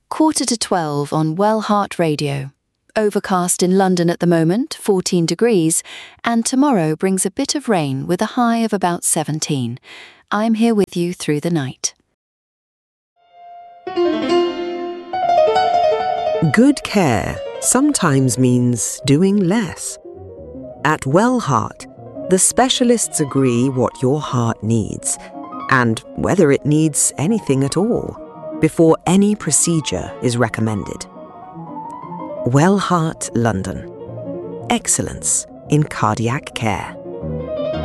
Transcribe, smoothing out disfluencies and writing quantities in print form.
11:15 on Wellheart Radio. Overcast in London at the moment, 14 degrees, and tomorrow brings a bit of rain with a high of about 17. I'm here with you through the night. Good care sometimes means doing less. At Wellheart, the specialists agree what your heart needs and whether it needs anything at all before any procedure is recommended. Wellheart London. Excellence in cardiac care.